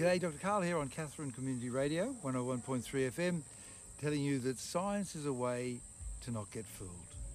G'day, Dr. Karl here on Katherine Community Radio, 101.3 FM, telling you that science is a way to not get fooled.